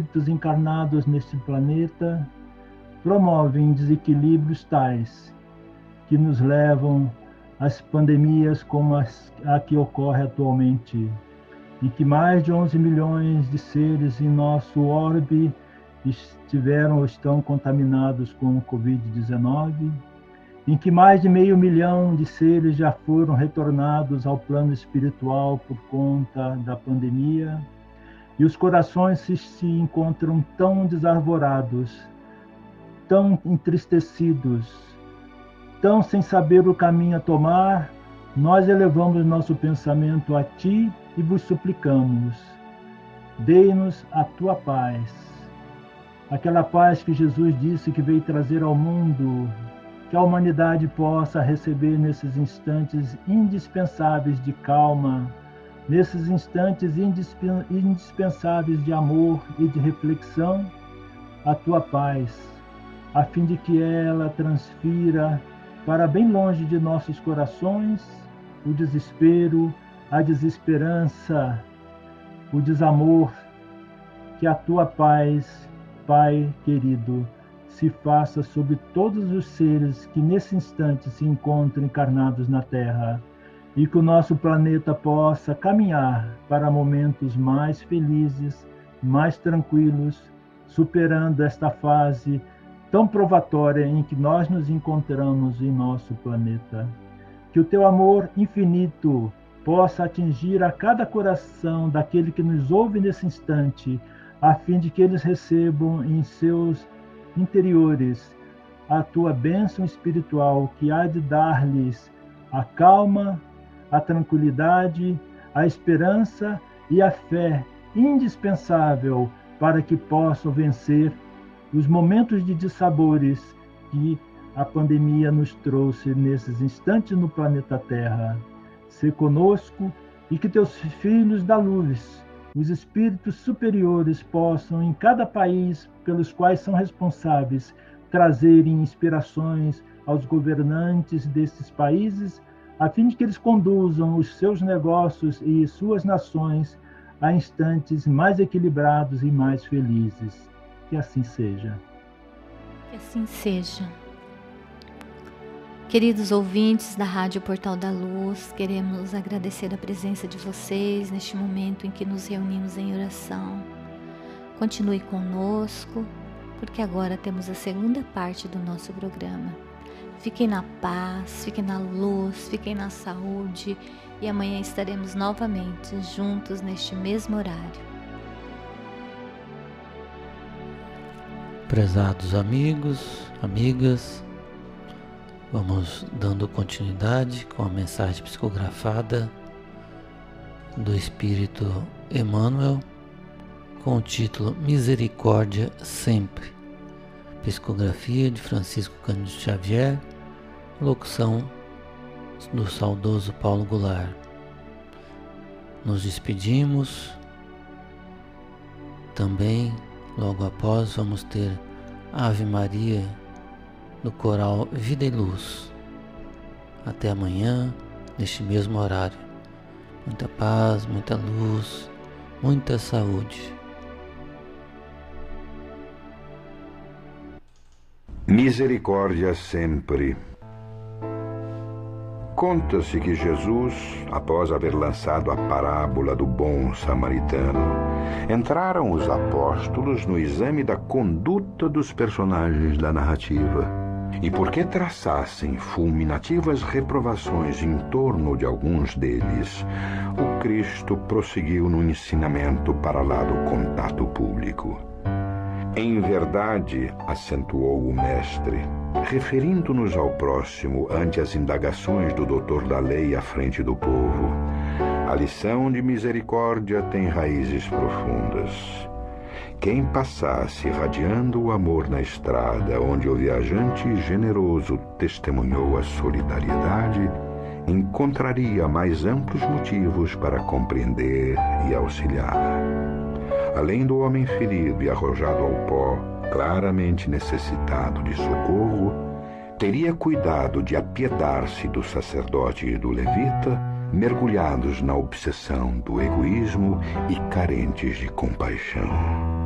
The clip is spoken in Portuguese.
espíritos encarnados neste planeta promovem desequilíbrios tais que nos levam às pandemias como a que ocorre atualmente, em que mais de 11 milhões de seres em nosso orbe estiveram ou estão contaminados com o Covid-19, em que mais de 500 mil de seres já foram retornados ao plano espiritual por conta da pandemia, e os corações se encontram tão desarvorados, tão entristecidos, tão sem saber o caminho a tomar, nós elevamos nosso pensamento a Ti e vos suplicamos, dê-nos a Tua paz, aquela paz que Jesus disse que veio trazer ao mundo, que a humanidade possa receber nesses instantes indispensáveis de calma, nesses instantes indispensáveis de amor e de reflexão, a Tua paz, a fim de que ela transfira para bem longe de nossos corações o desespero, a desesperança, o desamor, que a Tua paz, Pai querido, se faça sobre todos os seres que nesse instante se encontram encarnados na Terra, e que o nosso planeta possa caminhar para momentos mais felizes, mais tranquilos, superando esta fase tão provatória em que nós nos encontramos em nosso planeta. Que o Teu amor infinito possa atingir a cada coração daquele que nos ouve nesse instante, a fim de que eles recebam em seus interiores a Tua bênção espiritual, que há de dar-lhes a calma, a tranquilidade, a esperança e a fé indispensável para que possam vencer os momentos de dissabores que a pandemia nos trouxe nesses instantes no planeta Terra. Sê conosco e que Teus filhos da luz, os espíritos superiores, possam, em cada país pelos quais são responsáveis, trazerem inspirações aos governantes desses países, a fim de que eles conduzam os seus negócios e suas nações a instantes mais equilibrados e mais felizes. Que assim seja. Que assim seja. Queridos ouvintes da Rádio Portal da Luz, queremos agradecer a presença de vocês neste momento em que nos reunimos em oração. Continue conosco, porque agora temos a segunda parte do nosso programa. Fiquem na paz, fiquem na luz, fiquem na saúde e amanhã estaremos novamente juntos neste mesmo horário. Prezados amigos, amigas, vamos dando continuidade com a mensagem psicografada do Espírito Emmanuel com o título Misericórdia Sempre. Psicografia de Francisco Cândido Xavier, locução do saudoso Paulo Goulart. Nos despedimos. Também, logo após, vamos ter Ave Maria do coral Vida e Luz. Até amanhã, neste mesmo horário. Muita paz, muita luz, muita saúde. Misericórdia sempre. Conta-se que Jesus, após haver lançado a parábola do bom samaritano, entraram os apóstolos no exame da conduta dos personagens da narrativa. E porque traçassem fulminativas reprovações em torno de alguns deles, o Cristo prosseguiu no ensinamento para lá do contato público. Em verdade, acentuou o mestre, referindo-nos ao próximo ante as indagações do doutor da lei à frente do povo, a lição de misericórdia tem raízes profundas. Quem passasse irradiando o amor na estrada onde o viajante generoso testemunhou a solidariedade, encontraria mais amplos motivos para compreender e auxiliar. Além do homem ferido e arrojado ao pó, claramente necessitado de socorro, teria cuidado de apiedar-se do sacerdote e do levita, mergulhados na obsessão do egoísmo e carentes de compaixão.